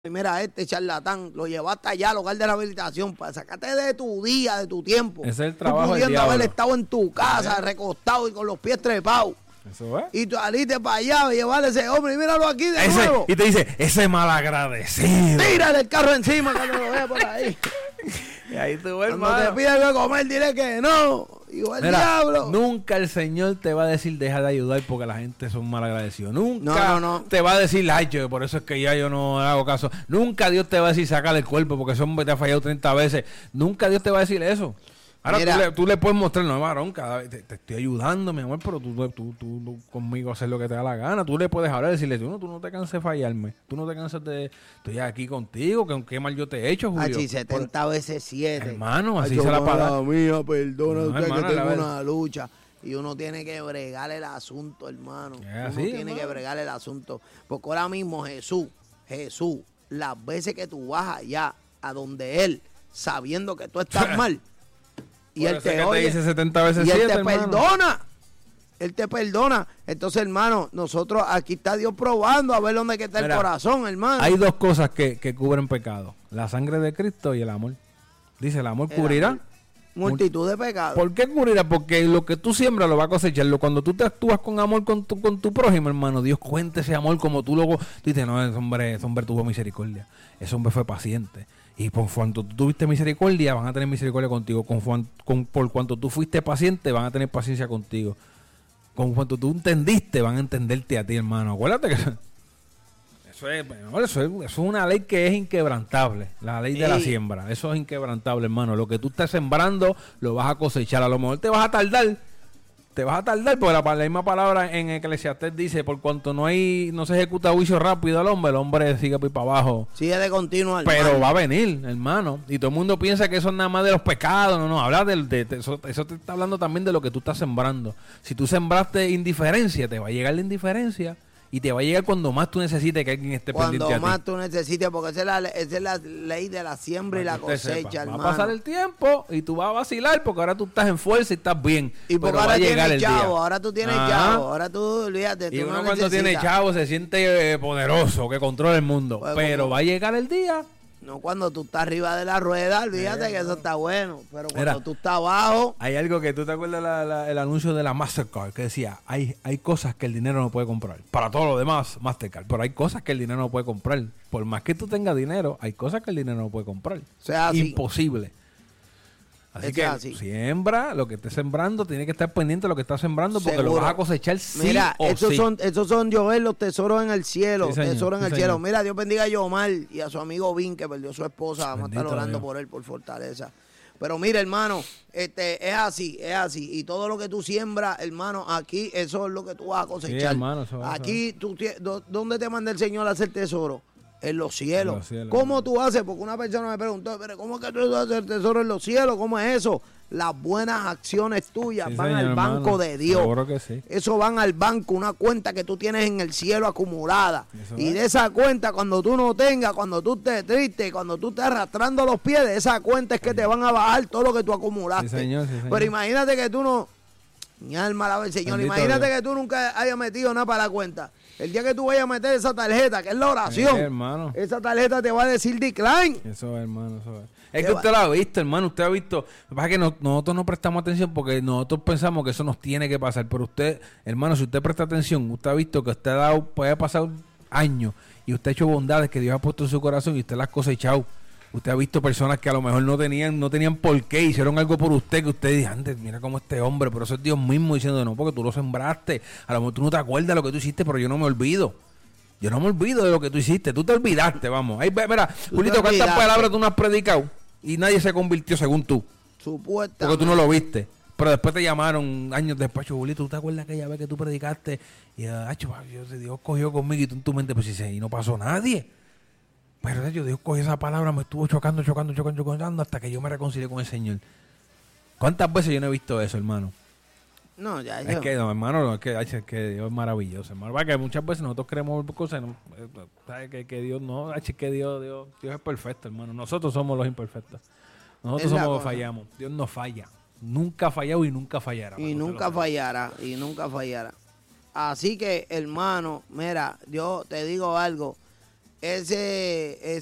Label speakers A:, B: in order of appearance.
A: Mira, este charlatán, lo llevaste allá al hogar de rehabilitación para sacarte de tu día, de tu tiempo.
B: Ese es el trabajo
A: tú
B: del
A: pudiendo
B: diablo.
A: haber estado en tu casa, recostado y con los pies trepados.
B: Eso es.
A: Y tú saliste para allá a llevarle a ese hombre y míralo aquí de nuevo.
B: Y te dice, ese malagradecido.
A: Tírale el carro encima cuando lo vea por ahí.
B: Y ahí tú ves,
A: Cuando te
B: hermano.
A: pide algo de comer, dile que no. Hijo del diablo.
B: Nunca el Señor te va a decir deja de ayudar porque la gente son malagradecidos. Nunca
A: No.
B: te va a decir, ay, por eso es que ya yo no hago caso. Nunca Dios te va a decir sácale el cuerpo porque ese hombre te ha fallado 30 veces. Nunca Dios te va a decir eso. Ahora tú le puedes mostrar, no, varón, cada vez te estoy ayudando, mi amor, pero tú conmigo haces lo que te da la gana. Tú le puedes hablar y decirle, tú no te canses de fallarme. Tú no te cansas de... Estoy aquí contigo, que qué mal yo te he hecho, Julio.
A: Así 70 veces 7.
B: Hermano, así se la paga.
A: Mía, perdona usted
B: hermano,
A: que
B: la
A: tengo
B: verdad.
A: una lucha. Y uno tiene que bregar el asunto, hermano.
B: Es
A: Uno
B: así,
A: tiene
B: hermano.
A: que bregar el asunto. Porque ahora mismo Jesús, las veces que tú vas allá, a donde Él, sabiendo que tú estás mal, y
B: Por
A: Él
B: eso es
A: te
B: que
A: oye,
B: dice 70 veces
A: y Él
B: 7,
A: te
B: hermano.
A: perdona. Él te perdona. Entonces, hermano, nosotros aquí está Dios probando a ver dónde que está
B: Mira,
A: el corazón, hermano.
B: Hay dos cosas que cubren pecado. La sangre de Cristo y el amor. Dice, el amor
A: El
B: cubrirá.
A: amor. Multitud de pecados.
B: ¿Por qué cubrirá? Porque lo que tú siembras lo va a cosechar. Cuando tú te actúas con amor con tu prójimo, hermano, Dios cuenta ese amor como tú luego... Tú dices, no, ese hombre tuvo misericordia. Ese hombre fue paciente. Y por cuanto tú tuviste misericordia, van a tener misericordia contigo. Por cuanto tú fuiste paciente, van a tener paciencia contigo. Con cuanto tú entendiste, van a entenderte a ti, hermano. Acuérdate que eso es una ley que es inquebrantable. La ley de la siembra. Eso es inquebrantable, hermano. Lo que tú estás sembrando, lo vas a cosechar. A lo mejor te vas a tardar, porque la misma palabra en Eclesiastés dice, por cuanto no se ejecuta juicio rápido al hombre, el hombre sigue por ahí para abajo.
A: Sigue de continuo,
B: Pero
A: hermano.
B: va a venir, hermano. Y todo el mundo piensa que eso es nada más de los pecados. No, habla eso te está hablando también de lo que tú estás sembrando. Si tú sembraste indiferencia, te va a llegar la indiferencia. Y te va a llegar cuando más tú necesites que alguien esté pendiente a ti.
A: Cuando más tú necesites, porque esa es la ley de la siembra y la
B: Para que usted
A: cosecha,
B: sepa.
A: hermano.
B: Va a pasar el tiempo y tú vas a vacilar porque ahora tú estás en fuerza y estás bien.
A: Y porque
B: pero va
A: ahora
B: a llegar
A: tienes
B: el
A: chavo,
B: día.
A: ahora tú tienes
B: Ajá.
A: chavo, ahora tú, olvídate,
B: Y
A: tú
B: uno
A: no
B: cuando tiene
A: necesitas.
B: chavo se siente poderoso, que controla el mundo.
A: Pues,
B: pero
A: como-
B: va a llegar el día.
A: No cuando tú estás arriba de la rueda, olvídate que eso está bueno. Pero cuando
B: Mira.
A: tú estás abajo,
B: Hay algo que tú te acuerdas el anuncio de la Mastercard que decía, hay cosas que el dinero no puede comprar. Para todo lo demás, Mastercard. Pero hay cosas que el dinero no puede comprar. Por más que tú tengas dinero, hay cosas que el dinero no puede comprar.
A: sea así.
B: Imposible. Así
A: Eso
B: que
A: es así.
B: siembra lo que estés sembrando, tiene que estar pendiente de lo que estás sembrando porque
A: Seguro.
B: lo vas a cosechar sí
A: mira,
B: o
A: esos
B: sí.
A: son Joel, los tesoros en el cielo.
B: Sí, señor,
A: Tesoros en
B: sí,
A: el cielo.
B: señor.
A: Mira, Dios bendiga a Yomar y a su amigo Vin, que perdió su esposa. Vamos a estar
B: Bendito
A: orando
B: Dios.
A: por él, por fortaleza. Pero mira, hermano, es así. Y todo lo que tú siembras, hermano, aquí, eso es lo que tú vas a cosechar.
B: Sí, hermano, eso va,
A: aquí, ¿dónde te manda el Señor a hacer tesoro? En los cielos.
B: En los cielos,
A: ¿Cómo
B: hermano.
A: tú haces? Porque una persona me preguntó, pero ¿cómo es que tú vas a hacer tesoro en los cielos? ¿Cómo es eso? Las buenas acciones tuyas
B: Sí,
A: van
B: señor,
A: al banco
B: hermano.
A: de Dios.
B: Seguro que sí.
A: Eso van al banco, una cuenta que tú tienes en el cielo acumulada.
B: Eso
A: Y
B: es.
A: de esa cuenta, cuando tú no tengas, cuando tú estés triste, cuando tú estés arrastrando los pies, de esa cuenta es que te van a bajar todo lo que tú acumulaste.
B: Sí, señor, sí, señor.
A: Pero imagínate que tú no... Mi alma alaba al Señor.
B: Bendito
A: Imagínate
B: Dios.
A: que tú nunca hayas metido nada para la cuenta. El día que tú vayas a meter esa tarjeta, que es la oración,
B: hermano.
A: esa tarjeta te va a decir decline.
B: Eso es, hermano, eso es. Es
A: Qué
B: que usted lo ha visto, hermano, usted ha visto. Lo que pasa es que nosotros no prestamos atención porque nosotros pensamos que eso nos tiene que pasar. Pero usted, hermano, si usted presta atención, usted ha visto que usted puede pasar años y usted ha hecho bondades que Dios ha puesto en su corazón y usted las ha cosechado. Usted ha visto personas que a lo mejor no tenían por qué, hicieron algo por usted, que usted dice, antes, mira cómo este hombre, pero eso es Dios mismo diciendo, no, porque tú lo sembraste. A lo mejor tú no te acuerdas de lo que tú hiciste, pero yo no me olvido. Yo no me olvido de lo que tú hiciste. Tú te olvidaste, vamos. Ahí, mira, Julito, ¿cuántas
A: olvidaste.
B: palabras tú no has predicado? Y nadie se convirtió según tú.
A: Supuestamente.
B: Porque tú no lo viste. Pero después te llamaron años después, Julito, ¿tú te acuerdas aquella vez que tú predicaste? Y Dios cogió conmigo y tú en tu mente, pues sí, y no pasó nadie. Pero Dios cogió esa palabra, me estuvo chocando hasta que yo me reconcilié con el Señor. ¿Cuántas veces yo no he visto eso, hermano?
A: No, ya
B: Es
A: yo.
B: que, no, hermano, no, es que Dios es maravilloso, hermano. Va que muchas veces nosotros creemos cosas, ¿no? ¿Sabes? Que Dios no, es que Dios es perfecto, hermano. Nosotros somos los imperfectos. Nosotros
A: Es la
B: somos los
A: cosa.
B: que fallamos. Dios no falla. Nunca ha fallado y nunca fallará.
A: Y nunca fallará, y nunca fallará. Así que, hermano, mira, yo te digo algo. ese